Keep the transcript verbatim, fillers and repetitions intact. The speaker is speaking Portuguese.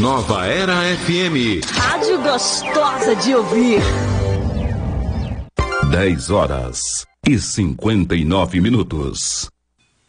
Nova Era F M. Rádio gostosa de ouvir. dez horas e cinquenta e nove minutos.